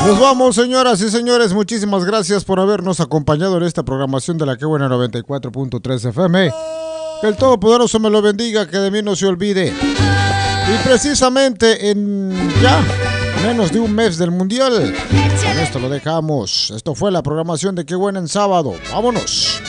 Nos vamos, señoras y señores. Muchísimas gracias por habernos acompañado en esta programación de la Que Buena 94.3 FM. Que el Todopoderoso me lo bendiga, que de mí no se olvide. Y precisamente en ya menos de un mes del Mundial, con esto lo dejamos. Esto fue la programación de Que Buena en sábado. ¡Vámonos!